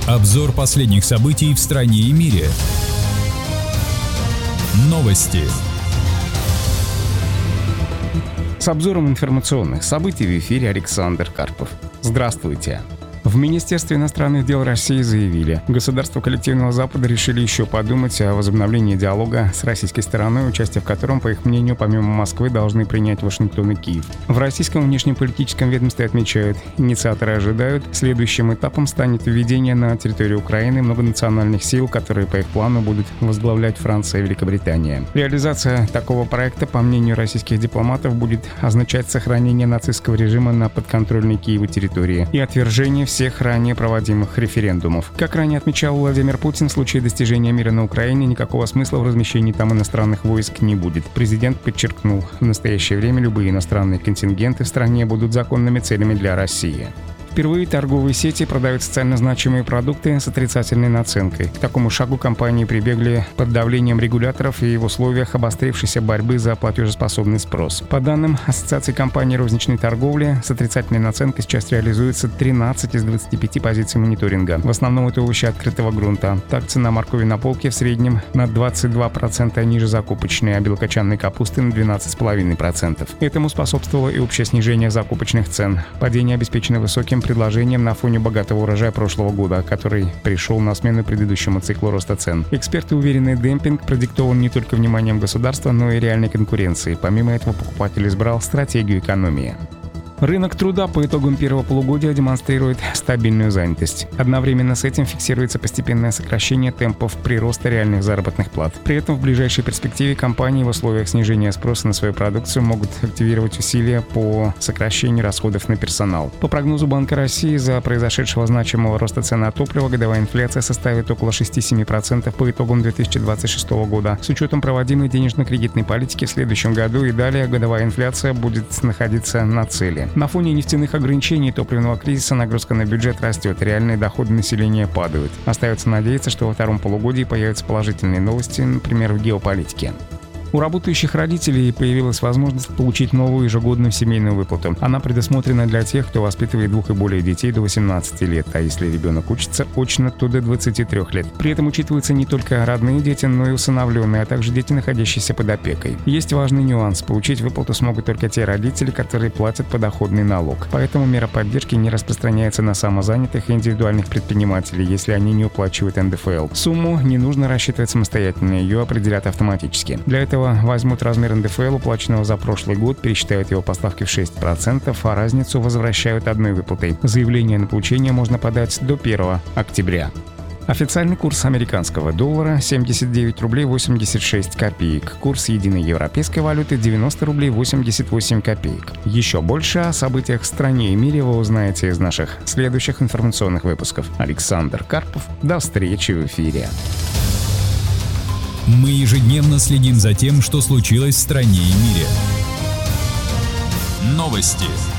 Обзор последних событий в стране и мире. Новости. С обзором информационных событий в эфире Александр Карпов. Здравствуйте! В Министерстве иностранных дел России заявили, государства коллективного Запада решили еще подумать о возобновлении диалога с российской стороной, участие в котором, по их мнению, помимо Москвы, должны принять Вашингтон и Киев. В российском внешнеполитическом ведомстве отмечают, инициаторы ожидают, следующим этапом станет введение на территорию Украины многонациональных сил, которые по их плану будут возглавлять Франция и Великобритания. Реализация такого проекта, по мнению российских дипломатов, будет означать сохранение нацистского режима на подконтрольной Киеву территории и отвержение всех ранее проводимых референдумов. Как ранее отмечал Владимир Путин, в случае достижения мира на Украине никакого смысла в размещении там иностранных войск не будет. Президент подчеркнул, в настоящее время любые иностранные контингенты в стране будут законными целями для России. Впервые торговые сети продают социально значимые продукты с отрицательной наценкой. К такому шагу компании прибегли под давлением регуляторов и в условиях обострившейся борьбы за платежеспособный спрос. По данным Ассоциации компаний розничной торговли, с отрицательной наценкой сейчас реализуется 13 из 25 позиций мониторинга. В основном это овощи открытого грунта. Так, цена моркови на полке в среднем на 22% ниже закупочной, а белокочанной капусты на 12,5%. Этому способствовало и общее снижение закупочных цен. Падение обеспечено высоким предложением на фоне богатого урожая прошлого года, который пришел на смену предыдущему циклу роста цен. Эксперты уверены, демпинг продиктован не только вниманием государства, но и реальной конкуренцией. Помимо этого, покупатель избрал стратегию экономии. Рынок труда по итогам первого полугодия демонстрирует стабильную занятость. Одновременно с этим фиксируется постепенное сокращение темпов прироста реальных заработных плат. При этом в ближайшей перспективе компании в условиях снижения спроса на свою продукцию могут активировать усилия по сокращению расходов на персонал. По прогнозу Банка России, из-за произошедшего значимого роста цен на топливо годовая инфляция составит около 6-7% по итогам 2026 года. С учетом проводимой денежно-кредитной политики в следующем году и далее годовая инфляция будет находиться на цели. На фоне нефтяных ограничений и топливного кризиса нагрузка на бюджет растет, реальные доходы населения падают. Остается надеяться, что во втором полугодии появятся положительные новости, например, в геополитике. У работающих родителей появилась возможность получить новую ежегодную семейную выплату. Она предусмотрена для тех, кто воспитывает 2 и более детей до 18 лет, а если ребенок учится очно, то до 23 лет. При этом учитываются не только родные дети, но и усыновленные, а также дети, находящиеся под опекой. Есть важный нюанс. Получить выплату смогут только те родители, которые платят подоходный налог. Поэтому мера поддержки не распространяется на самозанятых и индивидуальных предпринимателей, если они не уплачивают НДФЛ. Сумму не нужно рассчитывать самостоятельно, ее определят автоматически. Для этого возьмут размер НДФЛ, уплаченного за прошлый год, пересчитают его по ставке в 6%, а разницу возвращают одной выплатой. Заявление на получение можно подать до 1 октября. Официальный курс американского доллара – 79 рублей 86 копеек. Курс единой европейской валюты – 90 рублей 88 копеек. Еще больше о событиях в стране и мире вы узнаете из наших следующих информационных выпусков. Александр Карпов. До встречи в эфире. Мы ежедневно следим за тем, что случилось в стране и мире. Новости.